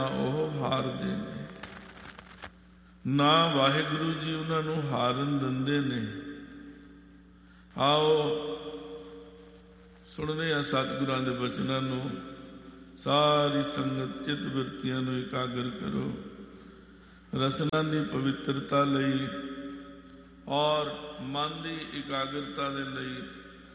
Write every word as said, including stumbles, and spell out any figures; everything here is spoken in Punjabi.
ਉਹ ਹਾਰਦੇ ਨੇ, ਨਾ ਵਾਹਿਗੁਰੂ ਜੀ ਉਹਨਾਂ ਨੂੰ ਹਾਰਨ ਦਿੰਦੇ ਨੇ। ਆਓ ਸੁਣਦੇ ਹਾਂ ਸਤਿਗੁਰਾਂ ਦੇ ਬਚਨਾਂ ਨੂੰ। ਸਾਰੀ ਸੰਗਤ ਚਿੱਤ ਬਿਰਤੀਆਂ ਨੂੰ ਇਕਾਗਰ ਕਰੋ ਰਸਨਾ ਦੀ ਪਵਿੱਤਰਤਾ ਲਈ ਔਰ ਮਨ ਦੀ ਇਕਾਗਰਤਾ ਦੇ ਲਈ।